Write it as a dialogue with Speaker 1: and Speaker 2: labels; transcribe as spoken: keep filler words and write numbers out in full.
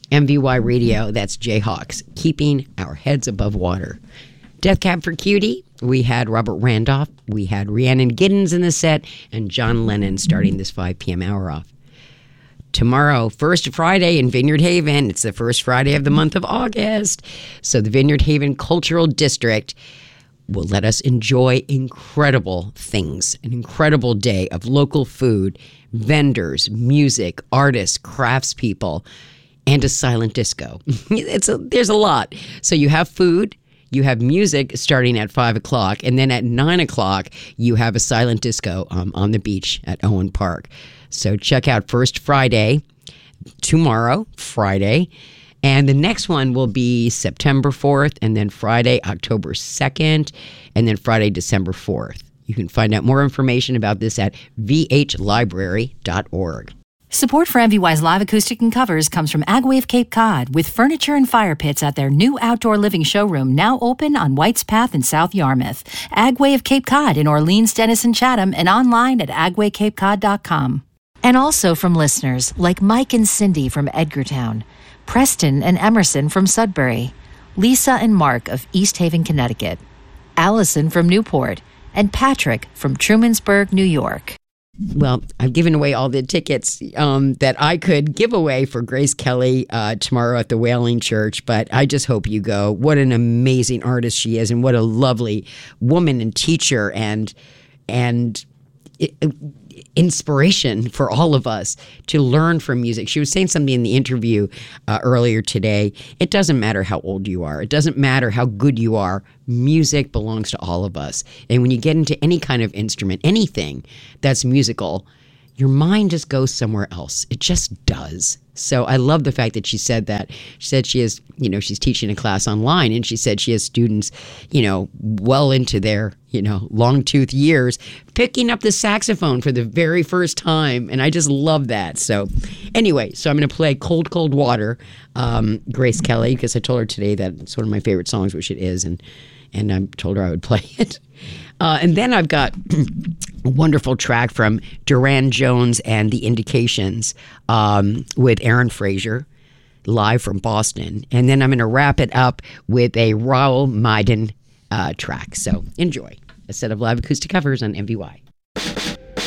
Speaker 1: M V Y Radio, that's Jayhawks, keeping our heads above water. Death Cab for Cutie, we had Robert Randolph, we had Rhiannon Giddens in the set, and John Lennon starting this five p.m. hour off. Tomorrow, First Friday in Vineyard Haven. It's the first Friday of the month of August. So the Vineyard Haven Cultural District will let us enjoy incredible things, an incredible day of local food, vendors, music, artists, craftspeople, and a silent disco. It's a, there's a lot. So you have food, you have music starting at five o'clock, and then at nine o'clock, you have a silent disco um, on the beach at Owen Park. So check out First Friday, tomorrow, Friday. And the next one will be September fourth, and then Friday, October second, and then Friday, December fourth. You can find out more information about this at v h library dot org.
Speaker 2: Support for M V Y's live acoustic and covers comes from Agway of Cape Cod, with furniture and fire pits at their new outdoor living showroom now open on White's Path in South Yarmouth. Agway of Cape Cod in Orleans, Denison, Chatham, and online at agway cape cod dot com. And also from listeners like Mike and Cindy from Edgartown, Preston and Emerson from Sudbury, Lisa and Mark of East Haven, Connecticut, Allison from Newport, and Patrick from Trumansburg, New York.
Speaker 1: Well, I've given away all the tickets um, that I could give away for Grace Kelly uh, tomorrow at the Wailing Church, but I just hope you go. What an amazing artist she is, and what a lovely woman and teacher and and it, inspiration for all of us to learn from music. She was saying something in the interview uh, earlier today. It doesn't matter how old you are. It doesn't matter how good you are. Music belongs to all of us. And when you get into any kind of instrument, anything that's musical, your mind just goes somewhere else. It just does. So I love the fact that she said that. She said she has, you know, she's teaching a class online, and she said she has students, you know, well into their, you know, long tooth years picking up the saxophone for the very first time. And I just love that. So anyway, so I'm going to play Cold, Cold Water, um, Grace Kelly, because I told her today that it's one of my favorite songs, which it is. And, and I told her I would play it. Uh, and then I've got a wonderful track from Duran Jones and the Indications um, with Aaron Fraser, live from Boston. And then I'm going to wrap it up with a Raoul Maiden uh, track. So enjoy a set of live acoustic covers on M V Y.